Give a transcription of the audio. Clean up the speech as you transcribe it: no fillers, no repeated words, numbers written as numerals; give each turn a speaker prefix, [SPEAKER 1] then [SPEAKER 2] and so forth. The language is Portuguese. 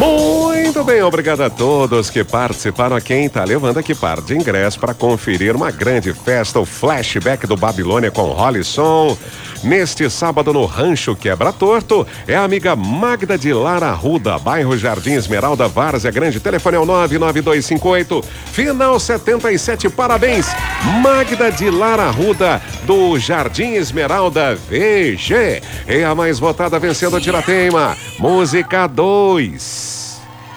[SPEAKER 1] Muito bem, obrigado a todos que participaram. A quem tá levando aqui par de ingresso para conferir uma grande festa, o Flashback do Babilônia com Hollisson. Neste sábado no Rancho Quebra Torto, é a amiga Magda de Lara Arruda, bairro Jardim Esmeralda, Várzea Grande. Telefone é o 99258 final 77. Parabéns, Magda de Lara Arruda, do Jardim Esmeralda VG. É a mais votada, vencendo a Tirateima. Música 2.